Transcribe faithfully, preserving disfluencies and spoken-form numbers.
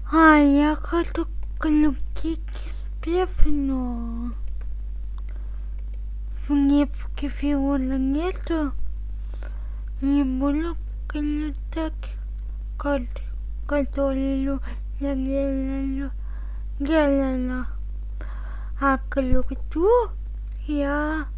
А я хочу включить песню. В Невке фигуры нету. Не буду включать, которую я делала. делала. А включу я